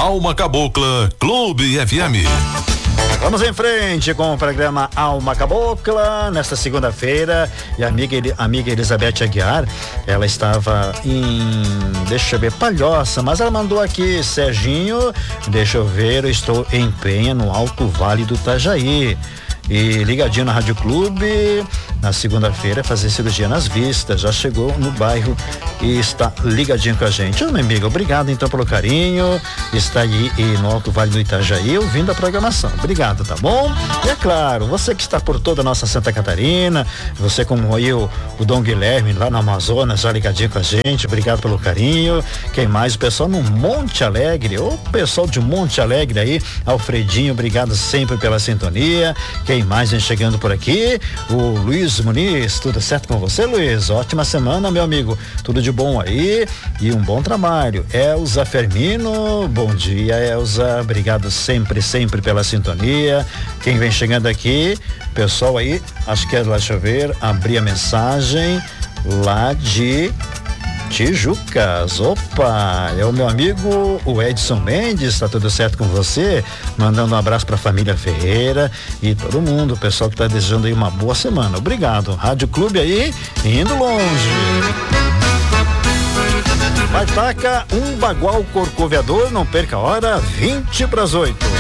Alma Cabocla, Clube FM. Vamos em frente com o programa Alma Cabocla, nesta segunda-feira, e a amiga Elizabeth Aguiar, ela estava deixa eu ver, Palhoça, mas ela mandou aqui, Serginho, deixa eu ver, eu estou em Penha, no Alto Vale do Itajaí. E ligadinho na Rádio Clube, na segunda-feira, fazer cirurgia nas vistas. Já chegou no bairro e está ligadinho com a gente. Ô, minha amiga, obrigado então pelo carinho. Está aí no Alto Vale do Itajaí, ouvindo a programação. Obrigado, tá bom? E é claro, você que está por toda a nossa Santa Catarina, você como aí o Dom Guilherme lá no Amazonas, já ligadinho com a gente. Obrigado pelo carinho. Quem mais? O pessoal no Monte Alegre, o pessoal de Monte Alegre aí, Alfredinho, obrigado sempre pela sintonia. Quem mais vem chegando por aqui? O Luiz Muniz, tudo certo com você, Luiz? Ótima semana, meu amigo, tudo de bom aí e um bom trabalho. Elza Fermino, bom dia, Elza, obrigado sempre pela sintonia. Quem vem chegando aqui, pessoal aí, acho que é, deixa eu ver, abrir a mensagem lá de Tijucas. Opa, é o meu amigo o Edson Mendes, tá tudo certo com você? Mandando um abraço pra família Ferreira e todo mundo, o pessoal que tá desejando aí uma boa semana. Obrigado. Rádio Clube aí, indo longe. Baitaca, um bagual corcoveador, não perca a hora, 7:20.